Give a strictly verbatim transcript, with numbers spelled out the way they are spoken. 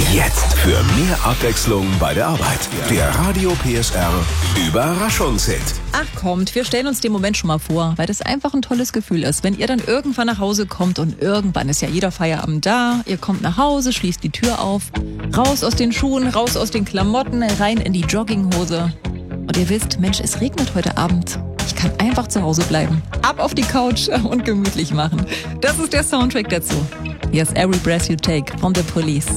Jetzt für mehr Abwechslung bei der Arbeit. Der Radio P S R Überraschungshit. Ach kommt, wir stellen uns den Moment schon mal vor, weil das einfach ein tolles Gefühl ist, wenn ihr dann irgendwann nach Hause kommt und irgendwann ist ja jeder Feierabend da, ihr kommt nach Hause, schließt die Tür auf, raus aus den Schuhen, raus aus den Klamotten, rein in die Jogginghose und ihr wisst, Mensch, es regnet heute Abend. Ich kann einfach zu Hause bleiben, ab auf die Couch und gemütlich machen. Das ist der Soundtrack dazu. Yes, Every Breath You Take von The Police.